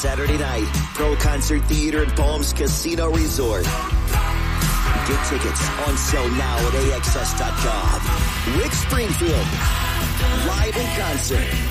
Saturday night, Pro Concert Theater at Palms Casino Resort. Get tickets on sale now at AXS.com. Rick Springfield, live in concert.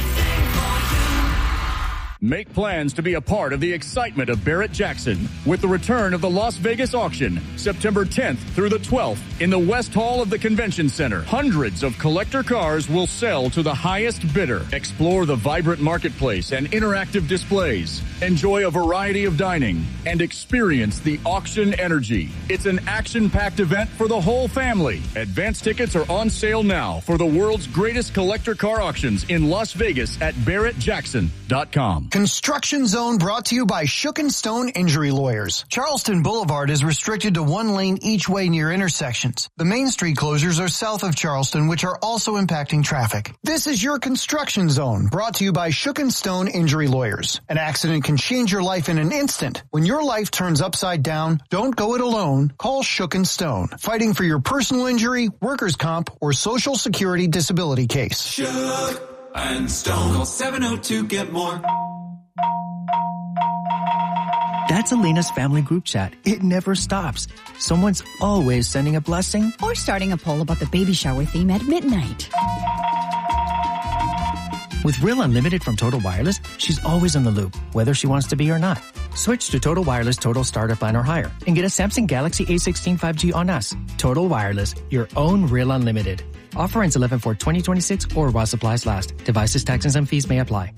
Make plans to be a part of the excitement of Barrett-Jackson with the return of the Las Vegas auction, September 10th through the 12th in the West Hall of the Convention Center. Hundreds of collector cars will sell to the highest bidder. Explore the vibrant marketplace and interactive displays. Enjoy a variety of dining and experience the auction energy. It's an action-packed event for the whole family. Advance tickets are on sale now for the world's greatest collector car auctions in Las Vegas at BarrettJackson.com. Construction Zone brought to you by Shook and Stone Injury Lawyers. Charleston Boulevard is restricted to one lane each way near intersections. The Main Street closures are south of Charleston, which are also impacting traffic. This is your Construction Zone, brought to you by Shook and Stone Injury Lawyers. An accident can change your life in an instant. When your life turns upside down, don't go it alone. Call Shook and Stone, fighting for your personal injury, workers' comp, or Social Security disability case. Shook and Stone. Call 702-GET-MORE. That's Elena's family group chat. It never stops. Someone's always sending a blessing or starting a poll about the baby shower theme at midnight. With Real Unlimited from Total Wireless, she's always in the loop, whether she wants to be or not. Switch to Total Wireless Total Starter Plan or higher and get a Samsung Galaxy A16 5G on us. Total Wireless, your own Real Unlimited. Offer ends 11/4/2026 or while supplies last. Devices, taxes, and fees may apply.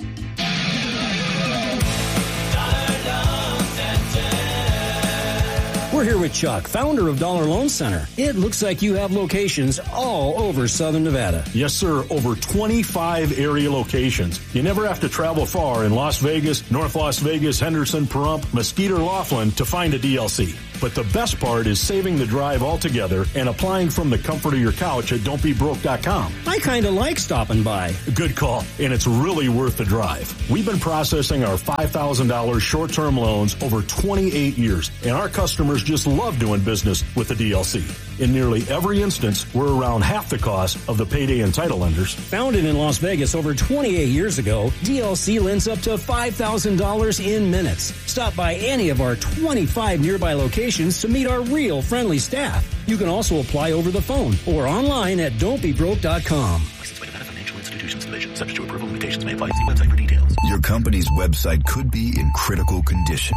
We're here with Chuck, founder of Dollar Loan Center. It looks like you have locations all over Southern Nevada. Yes, sir. Over 25 area locations. You never have to travel far in Las Vegas, North Las Vegas, Henderson, Pahrump, Mesquite, or Laughlin to find a DLC. But the best part is saving the drive altogether and applying from the comfort of your couch at don'tbebroke.com. I kind of like stopping by. Good call, and it's really worth the drive. We've been processing our $5,000 short-term loans over 28 years, and our customers just love doing business with the DLC. In nearly every instance, we're around half the cost of the payday and title lenders. Founded in Las Vegas over 28 years ago, DLC lends up to $5,000 in minutes. Stop by any of our 25 nearby locations to meet our real friendly staff. You can also apply over the phone or online at don'tbebroke.com. Licensed by Nevada Financial Institutions Division. Subject to approval, limitations may apply. See website for details. Your company's website could be in critical condition.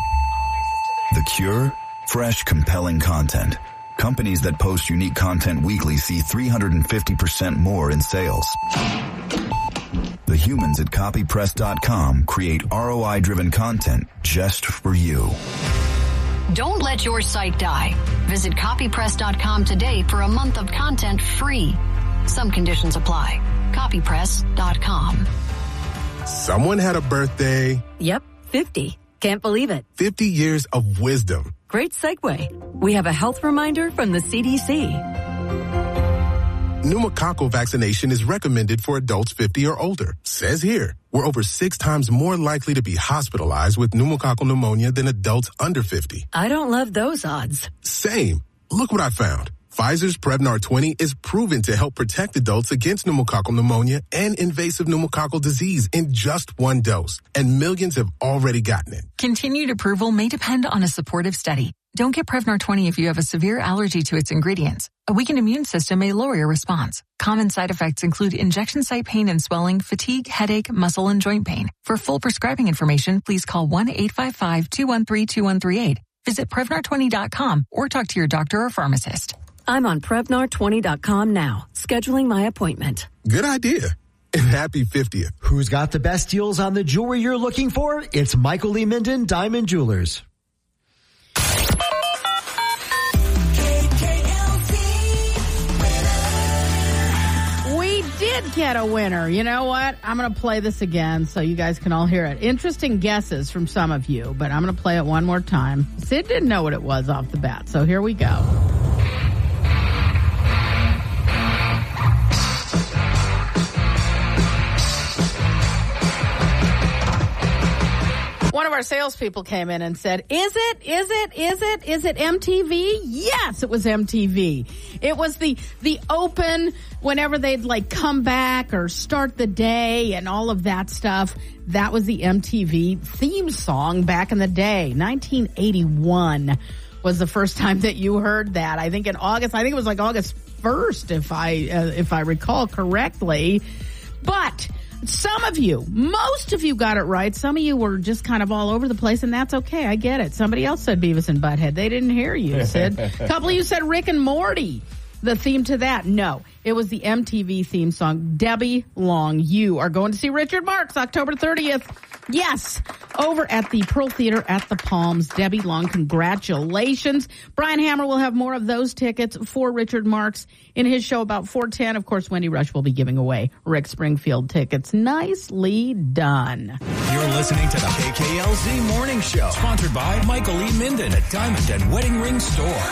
The cure? Fresh, compelling content. Companies that post unique content weekly see 350% more in sales. The humans at copypress.com create ROI-driven content just for you. Don't let your site die. Visit copypress.com today for a month of content free. Some conditions apply. Copypress.com. Someone had a birthday. Yep, 50. Can't believe it. 50 years of wisdom. Great segue. We have a health reminder from the CDC. Pneumococcal vaccination is recommended for adults 50 or older. Says here, we're over 6 times more likely to be hospitalized with pneumococcal pneumonia than adults under 50. I don't love those odds. Same. Look what I found. Pfizer's Prevnar 20 is proven to help protect adults against pneumococcal pneumonia and invasive pneumococcal disease in just 1 dose. And millions have already gotten it. Continued approval may depend on a supportive study. Don't get Prevnar 20 if you have a severe allergy to its ingredients. A weakened immune system may lower your response. Common side effects include injection site pain and swelling, fatigue, headache, muscle, and joint pain. For full prescribing information, please call 1-855-213-2138. Visit Prevnar20.com or talk to your doctor or pharmacist. I'm on Prevnar20.com now, scheduling my appointment. Good idea. And happy 50th. Who's got the best deals on the jewelry you're looking for? It's Michael Lee Minden, Diamond Jewelers. We did get a winner. You know what? I'm going to play this again so you guys can all hear it. Interesting guesses from some of you, but I'm going to play it one more time. Sid didn't know what it was off the bat, so here we go. One of our salespeople came in and said, is it MTV? Yes, it was MTV. It was the open whenever they'd like come back or start the day and all of that stuff. That was the MTV theme song back in the day. 1981 was the first time that you heard that. I think in August. I think it was like August 1st, if I recall correctly. But some of you, most of you got it right. Some of you were just kind of all over the place, and that's okay. I get it. Somebody else said Beavis and Butthead. They didn't hear you, Sid. A couple of you said Rick and Morty, the theme to that. No, it was the MTV theme song. Debbie Long, you are going to see Richard Marx October 30th. Yes, over at the Pearl Theater at the Palms. Debbie Long, congratulations. Brian Hammer will have more of those tickets for Richard Marx in his show about 4:10. Of course, Wendy Rush will be giving away Rick Springfield tickets. Nicely done. You're listening to the KKLZ Morning Show, sponsored by Michael E. Minden at Diamond and Wedding Ring Store.